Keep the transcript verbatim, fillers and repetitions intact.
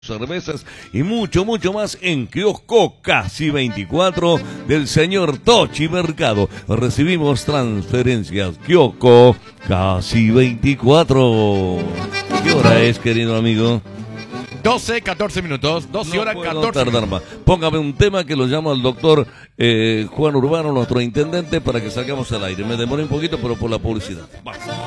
cervezas y mucho, mucho más en Kiosco Casi veinticuatro del señor Tochi Mercado. Recibimos transferencias. Kiosco Casi veinticuatro. ¿Qué hora es, querido amigo? doce, catorce minutos, doce No horas, puedo catorce tardar minutos. más. Póngame un tema que lo llama el doctor eh, Juan Urbano, nuestro intendente, para que salgamos al aire. Me demoré un poquito, pero por la publicidad. Vamos.